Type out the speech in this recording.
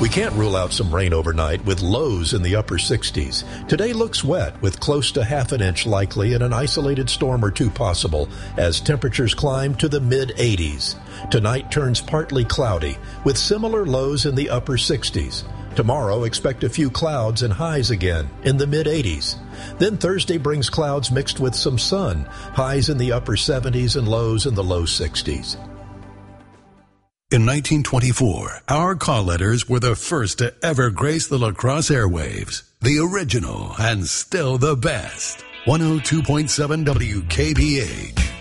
We can't rule out some rain overnight with lows in the upper 60s. Today looks wet with close to half an inch likely and an isolated storm or two possible as temperatures climb to the mid-80s. Tonight turns partly cloudy with similar lows in the upper 60s. Tomorrow expect a few clouds and highs again in the mid-80s. Then Thursday brings clouds mixed with some sun, highs in the upper 70s and lows in the low 60s. In 1924, our call letters were the first to ever grace the La Crosse airwaves. The original and still the best. 102.7 WKBH.